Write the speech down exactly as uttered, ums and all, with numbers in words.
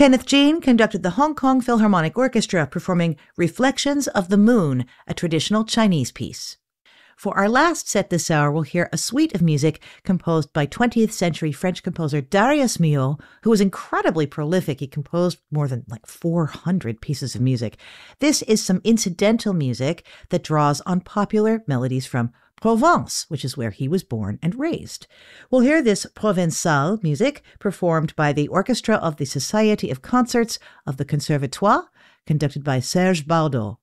Kenneth Jean conducted the Hong Kong Philharmonic Orchestra performing Reflections of the Moon, a traditional Chinese piece. For our last set this hour, we'll hear a suite of music composed by twentieth century French composer Darius Milhaud, who was incredibly prolific. He composed more than like four hundred pieces of music. This is some incidental music that draws on popular melodies from Provence, which is where he was born and raised. We'll hear this Provençal music performed by the Orchestra of the Society of Concerts of the Conservatoire, conducted by Serge Bardot.